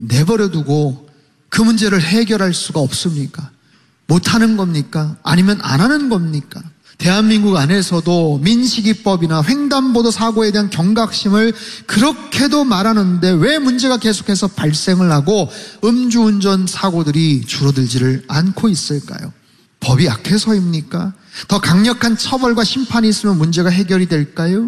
내버려두고 그 문제를 해결할 수가 없습니까? 못하는 겁니까? 아니면 안 하는 겁니까? 대한민국 안에서도 민식이법이나 횡단보도 사고에 대한 경각심을 그렇게도 말하는데 왜 문제가 계속해서 발생을 하고 음주운전 사고들이 줄어들지를 않고 있을까요? 법이 약해서입니까? 더 강력한 처벌과 심판이 있으면 문제가 해결이 될까요?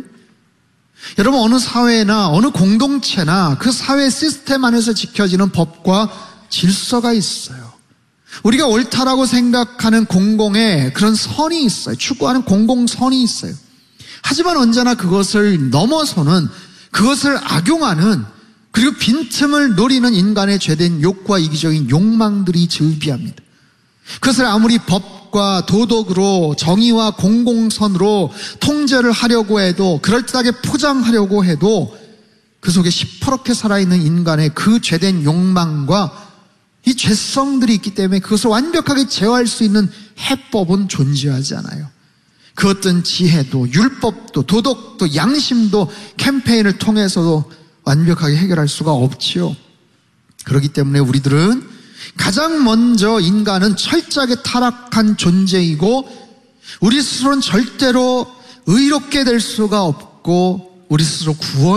여러분, 어느 사회나 어느 공동체나 그 사회 시스템 안에서 지켜지는 법과 질서가 있어요. 우리가 옳다라고 생각하는 공공의 그런 선이 있어요. 추구하는 공공선이 있어요. 하지만 언제나 그것을 넘어서는, 그것을 악용하는, 그리고 빈틈을 노리는 인간의 죄된 욕구와 이기적인 욕망들이 즐비합니다. 그것을 아무리 법과 도덕으로, 정의와 공공선으로 통제를 하려고 해도, 그럴듯하게 포장하려고 해도 그 속에 시퍼렇게 살아있는 인간의 그 죄된 욕망과 이 죄성들이 있기 때문에 그것을 완벽하게 제어할 수 있는 해법은 존재하지 않아요. 그 어떤 지혜도, 율법도, 도덕도, 양심도 캠페인을 통해서도 완벽하게 해결할 수가 없지요. 그렇기 때문에 우리들은 가장 먼저 인간은 철저하게 타락한 존재이고 우리 스스로는 절대로 의롭게 될 수가 없고 우리 스스로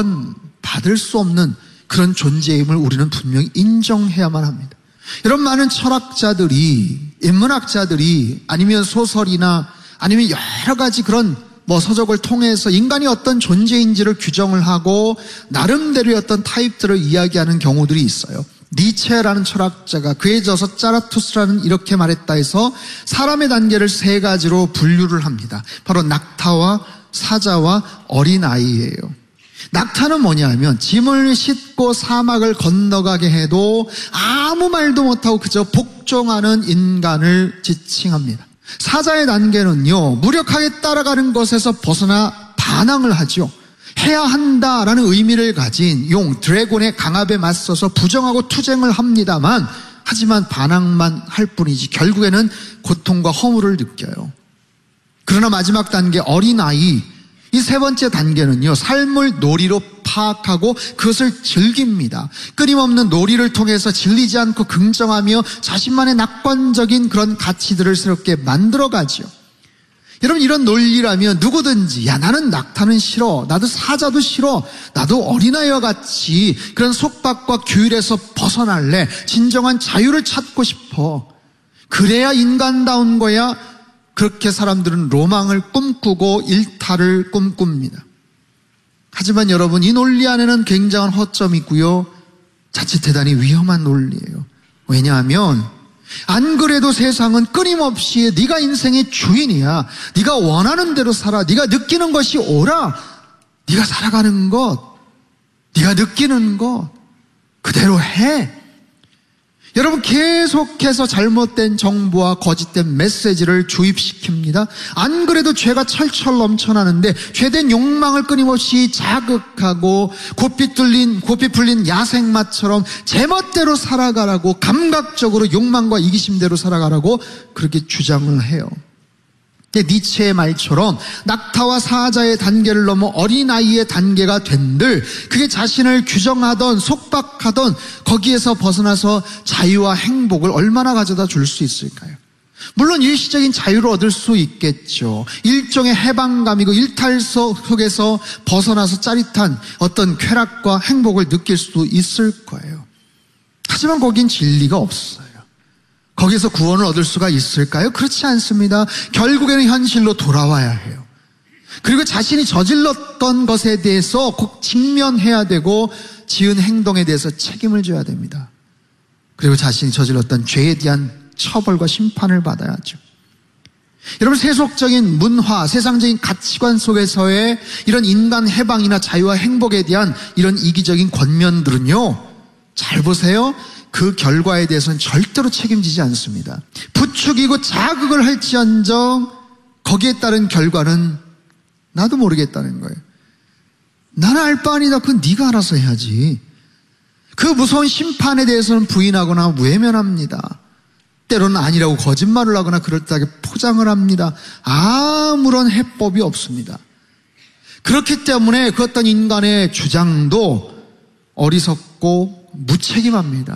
구원받을 수 없는 그런 존재임을 우리는 분명히 인정해야만 합니다. 이런 많은 철학자들이, 인문학자들이 아니면 소설이나 아니면 여러 가지 그런 서적을 통해서 인간이 어떤 존재인지를 규정을 하고 나름대로의 어떤 타입들을 이야기하는 경우들이 있어요. 니체라는 철학자가 그에 져서 짜라투스라는 이렇게 말했다 해서 사람의 단계를 세 가지로 분류를 합니다. 바로 낙타와 사자와 어린아이예요. 낙타는 뭐냐면 짐을 싣고 사막을 건너가게 해도 아무 말도 못하고 그저 복종하는 인간을 지칭합니다. 사자의 단계는요, 무력하게 따라가는 것에서 벗어나 반항을 하죠. 해야 한다라는 의미를 가진 용, 드래곤의 강압에 맞서서 부정하고 투쟁을 합니다만 하지만 반항만 할 뿐이지 결국에는 고통과 허물을 느껴요. 그러나 마지막 단계 어린아이, 이 세 번째 단계는요, 삶을 놀이로 파악하고 그것을 즐깁니다. 끊임없는 놀이를 통해서 질리지 않고 긍정하며 자신만의 낙관적인 그런 가치들을 새롭게 만들어가죠. 여러분, 이런 논리라면 누구든지 야 나는 낙타는 싫어, 나도 사자도 싫어, 나도 어린아이와 같이 그런 속박과 규율에서 벗어날래, 진정한 자유를 찾고 싶어, 그래야 인간다운 거야. 그렇게 사람들은 로망을 꿈꾸고 일탈을 꿈꿉니다. 하지만 여러분, 이 논리 안에는 굉장한 허점이 있고요, 자칫 대단히 위험한 논리예요. 왜냐하면 안 그래도 세상은 끊임없이 네가 인생의 주인이야, 네가 원하는 대로 살아, 네가 느끼는 것이 옳아, 네가 살아가는 것, 네가 느끼는 것 그대로 해. 여러분, 계속해서 잘못된 정보와 거짓된 메시지를 주입시킵니다. 안 그래도 죄가 철철 넘쳐나는데 죄된 욕망을 끊임없이 자극하고 고삐 풀린 야생마처럼 제멋대로 살아가라고, 감각적으로 욕망과 이기심대로 살아가라고 그렇게 주장을 해요. 니체의 말처럼 낙타와 사자의 단계를 넘어 어린아이의 단계가 된들 그게 자신을 규정하던 속박하던 거기에서 벗어나서 자유와 행복을 얼마나 가져다 줄 수 있을까요? 물론 일시적인 자유를 얻을 수 있겠죠. 일종의 해방감이고 일탈 속에서 벗어나서 짜릿한 어떤 쾌락과 행복을 느낄 수도 있을 거예요. 하지만 거긴 진리가 없어요. 거기서 구원을 얻을 수가 있을까요? 그렇지 않습니다. 결국에는 현실로 돌아와야 해요. 그리고 자신이 저질렀던 것에 대해서 꼭 직면해야 되고 지은 행동에 대해서 책임을 져야 됩니다. 그리고 자신이 저질렀던 죄에 대한 처벌과 심판을 받아야죠. 여러분, 세속적인 문화, 세상적인 가치관 속에서의 이런 인간 해방이나 자유와 행복에 대한 이런 이기적인 권면들은요, 잘 보세요. 그 결과에 대해서는 절대로 책임지지 않습니다. 부추기고 자극을 할지언정 거기에 따른 결과는 나도 모르겠다는 거예요. 나는 알 바 아니다. 그건 네가 알아서 해야지. 그 무서운 심판에 대해서는 부인하거나 외면합니다. 때로는 아니라고 거짓말을 하거나 그럴듯하게 포장을 합니다. 아무런 해법이 없습니다. 그렇기 때문에 그 어떤 인간의 주장도 어리석고 무책임합니다.